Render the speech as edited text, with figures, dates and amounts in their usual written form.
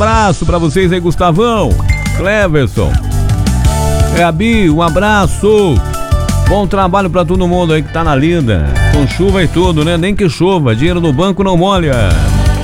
abraço pra vocês aí, Gustavão, Cleverson, Gabi, um abraço. Bom trabalho pra todo mundo aí que tá na lida. Com chuva e tudo, né? Nem que chova, dinheiro no banco não molha.